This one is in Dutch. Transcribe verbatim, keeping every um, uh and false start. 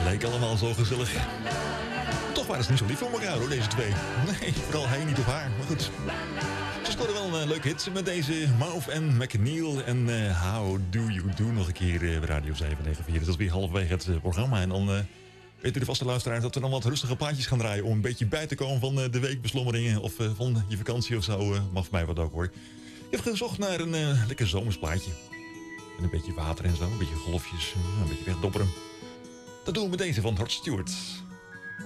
Leek allemaal zo gezellig. Toch waren ze niet zo lief voor elkaar hoor, deze twee. Nee, vooral hij niet op haar. Maar goed. Ze scoorden wel een uh, leuke hits met deze Mauve en McNeil. En uh, How Do You Do nog een keer uh, bij Radio zeven negen vier. Dat is weer halverwege het uh, programma. En dan uh, weten de vaste luisteraars dat we dan wat rustige plaatjes gaan draaien. Om een beetje bij te komen van uh, de weekbeslommeringen. Of uh, van je vakantie of zo. Uh, mag voor mij wat ook hoor. Ik heb gezocht naar een uh, lekker zomersplaatje. En een beetje water en zo. Een beetje golfjes. Uh, een beetje wegdopperen. Dat doen we met deze van Rod Stewart.